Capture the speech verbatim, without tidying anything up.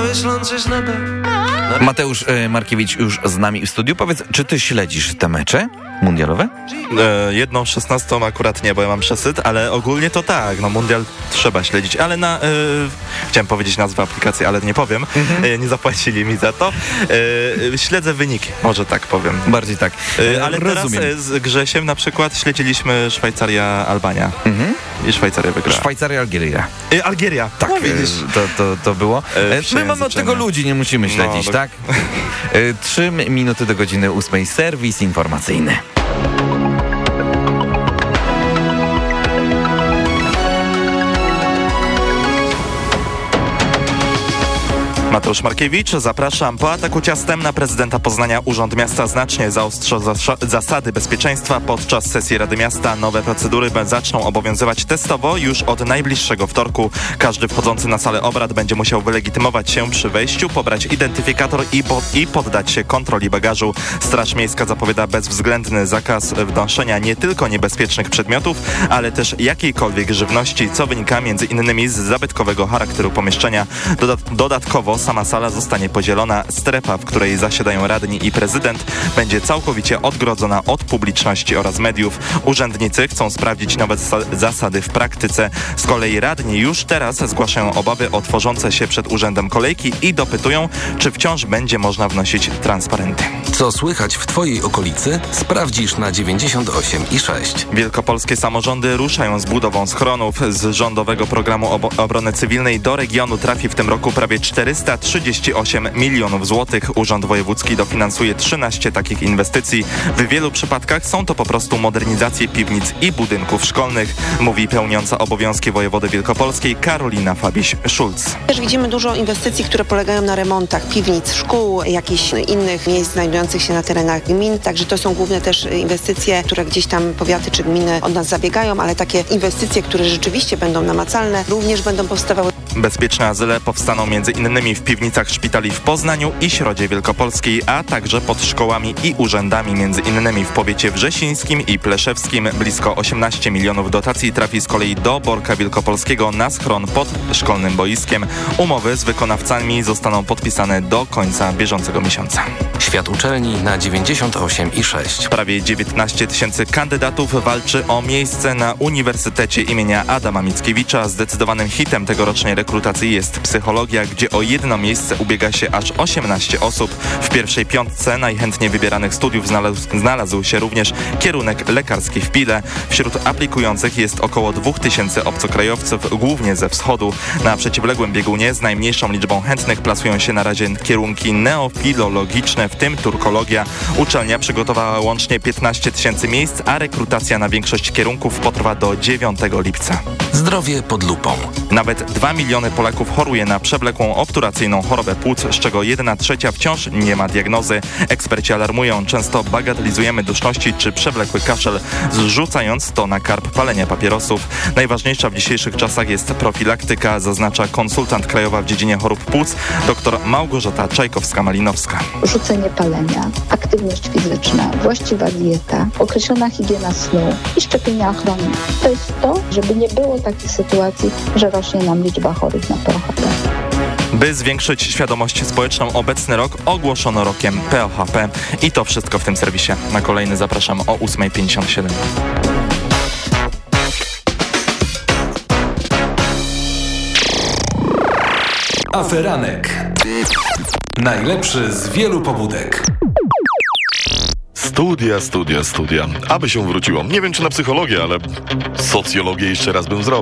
Mateusz e, Markiewicz już z nami w studiu. Powiedz, czy ty śledzisz te mecze mundialowe? E, jedną szesnastą akurat nie, bo ja mam przesyt, ale ogólnie to tak, no mundial trzeba śledzić, ale na, e, chciałem powiedzieć nazwę aplikacji, ale nie powiem, mhm. e, nie zapłacili mi za to. E, śledzę wyniki, może tak powiem. Bardziej tak. E, ale Rozumiem. Teraz z Grzesiem na przykład śledziliśmy Szwajcaria-Albania mhm. i Szwajcaria wygrała. Szwajcaria-Algieria. E, Algieria, tak, no, widzisz. To, to, to było. E, My mamy od tego ludzi, nie musimy śledzić, no, tak? E, Trzy minuty do godziny ósmej, serwis informacyjny. Mateusz Markiewicz, zapraszam. Po ataku ciastem na prezydenta Poznania Urząd Miasta znacznie zaostrza zasady bezpieczeństwa. Podczas sesji Rady Miasta nowe procedury zaczną obowiązywać testowo już od najbliższego wtorku. Każdy wchodzący na salę obrad będzie musiał wylegitymować się przy wejściu, pobrać identyfikator i, po i poddać się kontroli bagażu. Straż Miejska zapowiada bezwzględny zakaz wnoszenia nie tylko niebezpiecznych przedmiotów, ale też jakiejkolwiek żywności, co wynika między innymi z zabytkowego charakteru pomieszczenia. Dodat dodatkowo sama sala zostanie podzielona. Strefa, w której zasiadają radni i prezydent, będzie całkowicie odgrodzona od publiczności oraz mediów. Urzędnicy chcą sprawdzić nowe zasady w praktyce. Z kolei radni już teraz zgłaszają obawy o tworzące się przed urzędem kolejki i dopytują, czy wciąż będzie można wnosić transparenty. Co słychać w Twojej okolicy? Sprawdzisz na dziewięćdziesiąt osiem i sześć. Wielkopolskie samorządy ruszają z budową schronów. Z rządowego programu Ob obrony cywilnej do regionu trafi w tym roku prawie czterysta trzydzieści osiem milionów złotych. Urząd Wojewódzki dofinansuje trzynaście takich inwestycji. W wielu przypadkach są to po prostu modernizacje piwnic i budynków szkolnych, mówi pełniąca obowiązki wojewody wielkopolskiej Karolina Fabiś-Szulc. Też widzimy dużo inwestycji, które polegają na remontach piwnic, szkół, jakichś innych miejsc znajdujących się na terenach gmin. Także to są główne też inwestycje, które gdzieś tam powiaty czy gminy od nas zabiegają, ale takie inwestycje, które rzeczywiście będą namacalne, również będą powstawały. Bezpieczne azyle powstaną między innymi w piwnicach szpitali w Poznaniu i Środzie Wielkopolskiej, a także pod szkołami i urzędami, między innymi w powiecie wrzesińskim i pleszewskim. Blisko osiemnaście milionów dotacji trafi z kolei do Borka Wielkopolskiego na schron pod szkolnym boiskiem. Umowy z wykonawcami zostaną podpisane do końca bieżącego miesiąca. Świat uczelni na dziewięćdziesiąt osiem i sześć. Prawie dziewiętnaście tysięcy kandydatów walczy o miejsce na Uniwersytecie imienia Adama Mickiewicza. Zdecydowanym hitem tegorocznej rekrutacji jest psychologia, gdzie o jedno miejsce ubiega się aż osiemnaście osób. W pierwszej piątce najchętniej wybieranych studiów znalazł, znalazł się również kierunek lekarski w Pile. Wśród aplikujących jest około dwa tysiące obcokrajowców, głównie ze wschodu. Na przeciwległym biegunie z najmniejszą liczbą chętnych plasują się na razie kierunki neofilologiczne, w tym turkologia. Uczelnia przygotowała łącznie piętnaście tysięcy miejsc, a rekrutacja na większość kierunków potrwa do dziewiątego lipca. Zdrowie pod lupą. Nawet dwa miliony Polaków choruje na przewlekłą obturacyjną chorobę płuc, z czego jedna trzecia wciąż nie ma diagnozy. Eksperci alarmują, często bagatelizujemy duszności czy przewlekły kaszel, zrzucając to na karb palenia papierosów. Najważniejsza w dzisiejszych czasach jest profilaktyka, zaznacza konsultant krajowa w dziedzinie chorób płuc dr Małgorzata Czajkowska-Malinowska. Rzucenie palenia, aktywność fizyczna, właściwa dieta, określona higiena snu i szczepienia ochronne. To jest to, żeby nie było takiej sytuacji, że rośnie nam liczba chorych na P O H P. By zwiększyć świadomość społeczną, obecny rok ogłoszono rokiem P O H P. I to wszystko w tym serwisie. Na kolejny zapraszam o ósma pięćdziesiąt siedem. Aferanek. Najlepszy z wielu pobudek. Studia, studia, studia. Aby się wróciło. Nie wiem, czy na psychologię, ale socjologię jeszcze raz bym zrobił.